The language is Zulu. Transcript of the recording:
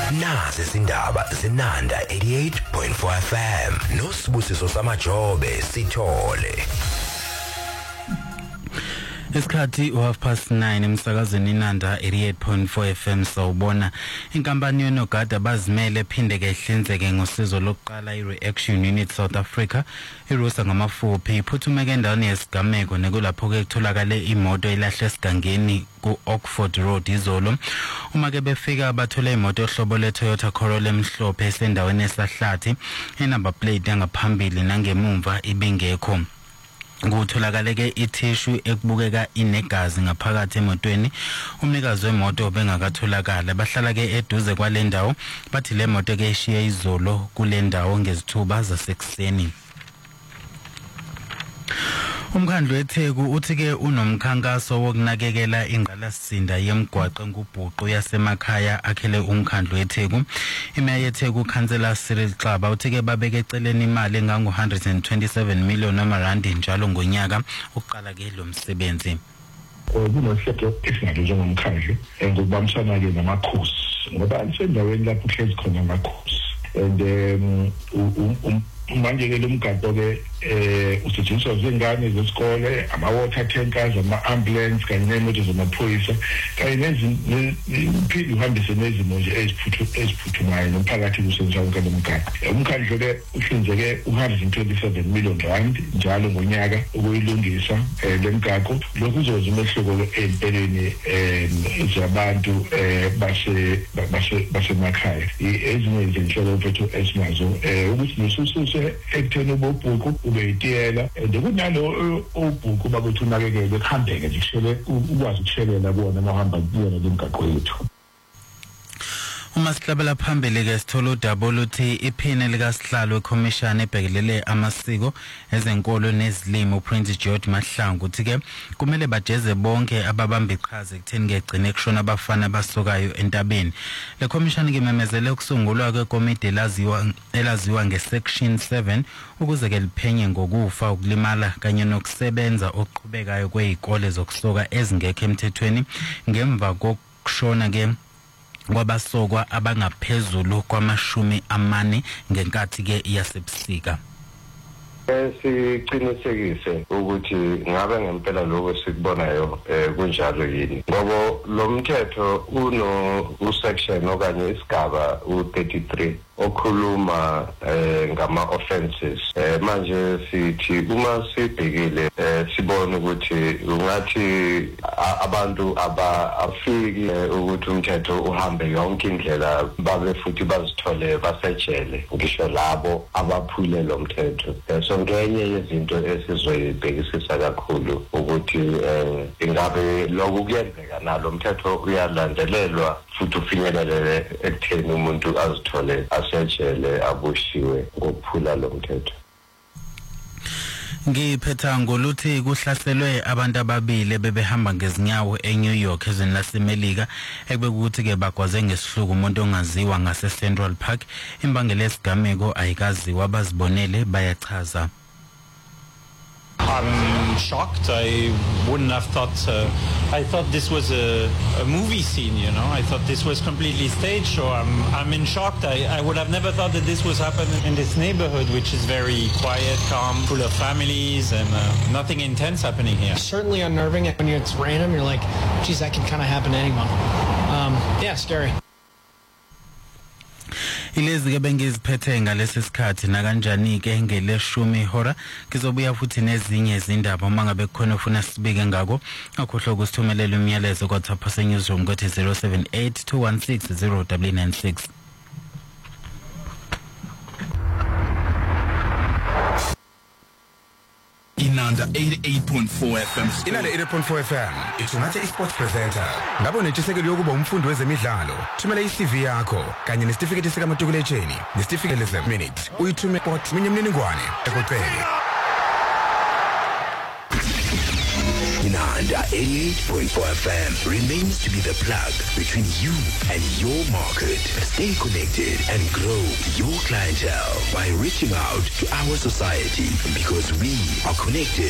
Nazi izindaba zinanda 88.4 FM noSibusiso Samajobe sithole. Isikhathi 9:30 emsakazweni Inanda 88.4 FM sawubona inkampani yonogada bazimele phinde ke ihlinzeke ngosizo lokuqala iReaction Unit South Africa irusa ngamafuphi iphuthume endaweni yesigameko nekulapho ke kutholakale imoto ilahle esigangeni ku Oxford Road izolo uma ke befika bathole imoto ehlobo le Toyota Corolla emhlophe esendaweni esahlathi enumber plate yangaphambili nangemumva ibingekho. Kutholakale ke itissue ekubukeka inegazi ngaphakathi emotweni umnikazi wemoto bengakatholakala bahlala ke eduze kwalendawo bathi le moto ke ishiye izolo kulendawo ngezithuba zasekuseni. Umkhandlu eTheku uthi ke unomkhankaso wokunakekela ingqalasizinda yemgwaqo ngubhuqu yasemakhaya akhele umkhandlu eTheku. Imeya yeTheku Councillor Cyril Xaba uthi ke babeke eceleni imali engango 127 million rand njalo ngonyaka ukuqala ke lo msebenzi. Kunohlelo esinalo njengomkhandlu ngokubambisana ke namakhosi ngoba sendaweni lapho kuhlezi khona amakhosi and manje ke lo mgaqo ke usetshenziswa zingane zesikole ama-water tankers ama-ambulance kanye nemoto zamaphoyisa kanye neziphinde uhambise nezimo nje eziphuthumayo nomphakathi kusetshenziswa wonke lo mgaqo. Umkhandlu ke uhlinzeke 127 million rand njalo ngonyaka ukuyilungisa le mgaqo. Lokhu kuzoza umehluko empeleni zabantu basemakhaya. Ezinye izinhlelo mfethu esinazo ukuthi nesususe ekutheni ububhuku ubeyitiyela kunalo ubhuku bakuthi unakekele kuhambeke nje kushele ukwazi ukushelela kuona mahamba kuyona le mgaqo yethu. Uma sihlabela phambili ke sithola udaba oluthi iphini likaSihlalo weCommission ebhekelele amasiko ezenkolo nezilimo uPrince George Mahlangu uthi ke kumele bajeze bonke ababamba iqhaza ekutheni ke gcine kushona abafana basokayo entabeni. Le commission ke memezele ukusungulwa kwekomiti elaziwa ngesection 7 ukuze ke liphenye ngokufa ukulimala kanye nokusebenza okuqhubekayo kwezikole zokusoka ezingekho emthethweni ngemva kokushona ke kwabasokwa abangaphezulu kwama40 ngenkathi ke iyasebusika. Siqinisekise ukuthi ngabe ngempela lokho sikubonayo kunjalo yini ngoba lo mthetho usection okanye isigaba u33 okhuluma ngama offenses manje sithi uma sibhekile sibone ukuthi ungathi abantu abafiki ukuthi umthetho uhambe yonke indlela babe futhi bazithole basejele ngisho labo abaphule lo mthetho. So ngenye yezinto esizoyibhekisisa kakhulu ukuthi ingabe lokhu kuyenzeka nalo mthetho uyalandelelwa futhi ufinyelele ekutheni umuntu azithole asejele abushiwe ngokuphula lo mthetho. Ngiphetha ngoluthi kuhlaselwe abantu ababili bebehamba ngezinyawo eNew York ezweni laseMelika ekubekuthi ke bagwaze ngesihluku umuntu ongaziwa ngase Central Park imbangela yesigameko ayikaziwa abazibonele bayachaza. I'm shocked. I wouldn't have thought. I thought this was a movie scene, you know. I thought this was completely staged. So I'm in shock. I would have never thought that this was happening in this neighborhood, which is very quiet, calm, full of families, and nothing intense happening here. Certainly unnerving. When it's random, you're like, geez, that can kind of happen to anyone. Yeah, scary. Ilezi ke bengiziphethe ngalesi sikhathi na kanjani ke ngeleshumi ihora kizobuya futhi nezinye izindaba uma ngabe khona ufuna sibike ngako akhohlwa ukusithumelela umyalezo kwa Thapha Newsroom ngothi 0782160996. Inanda 88.4 FM. Inanda 88.4 FM. Ithungathe iSports Presenter. Ngabe unentshisekelo yokuba umfundi wezemidlalo. Thumela iCV yakho kanye nesitifiketi sikamatikuletsheni, nesitifiketi ze-minute. Uyithume sport minye mniningwane ekucele. Inanda 88.4 FM remains to be the plug between you and your market. Stay connected and grow your clientele by reaching out to our society because we are connected.